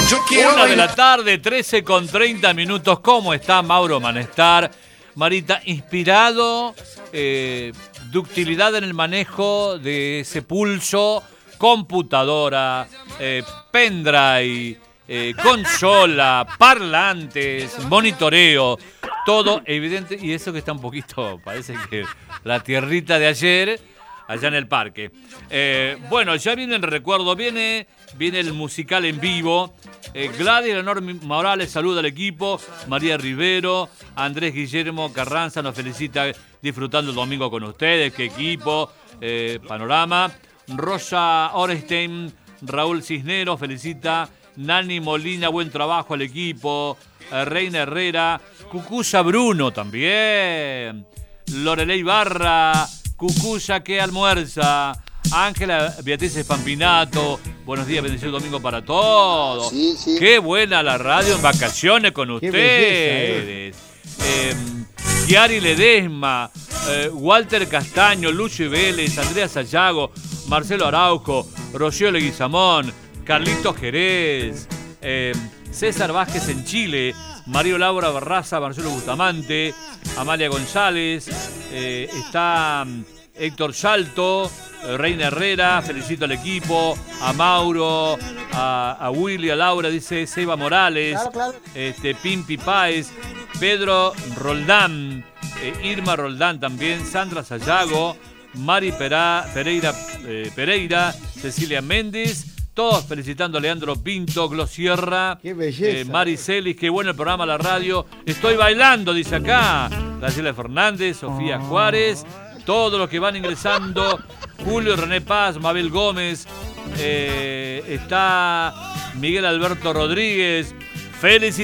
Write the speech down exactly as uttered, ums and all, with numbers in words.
Yo quiero Una de bailar. la tarde, trece con treinta minutos. ¿Cómo está Mauro Manestar? Marita, inspirado, eh, ductilidad en el manejo de ese pulso, computadora, eh, pendrive, eh, consola, parlantes, monitoreo, todo evidente. Y eso que está un poquito, parece que la tierrita de ayer, allá en el parque. Eh, bueno, ya viene el recuerdo, viene, viene el musical en vivo. Eh, Gladys Leonor Morales saluda al equipo. María Rivero, Andrés Guillermo Carranza nos felicita disfrutando el domingo con ustedes. Qué equipo, eh, panorama. Rosa Orestein, Raúl Cisneros felicita. Nani Molina, buen trabajo al equipo. Eh, Reina Herrera, Cucuya Bruno también. Lorelei Barra, Cucuya que almuerza. Ángela Beatriz Espampinato, buenos días, bendecido domingo para todos. Sí, sí. Qué buena la radio en vacaciones con ustedes. Belleza, eh, Chiari Ledesma, eh, Walter Castaño, Lucio Vélez, Andrea Sayago, Marcelo Araujo, Rocío Leguizamón, Carlitos Jerez, eh, César Vázquez en Chile, Mario Laura Barraza, Marcelo Bustamante, Amalia González, eh, está Héctor Salto, Reina Herrera, felicito al equipo, a Mauro, a, a Willy, a Laura, dice Seba Morales, Claro, claro. este Pimpi Páez, Pedro Roldán, eh, Irma Roldán también, Sandra Sayago, Mari Pera, Pereira, eh, Pereira, Cecilia Méndez, todos felicitando a Leandro Pinto, Glo Sierra, Qué belleza. eh, Mari Celis, qué bueno el programa, la radio. Estoy bailando, dice acá. Graciela Fernández, Sofía Juárez, todos los que van ingresando. Julio René Paz, Mabel Gómez, eh, está Miguel Alberto Rodríguez. Felicitaciones.